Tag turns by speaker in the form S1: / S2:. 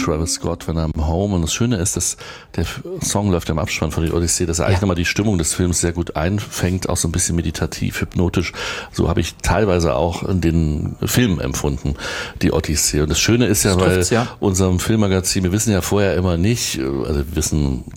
S1: Travis Scott, wenn er am Home. Und das Schöne ist, dass der Song läuft im Abspann von der Odyssee, dass er eigentlich nochmal die Stimmung des Films sehr gut einfängt, auch so ein bisschen meditativ, hypnotisch. So habe ich teilweise auch in den Filmen empfunden, die Odyssee. Und das Schöne ist ja, weil unserem Filmmagazin, wir wissen ja vorher immer nicht, also wir wissen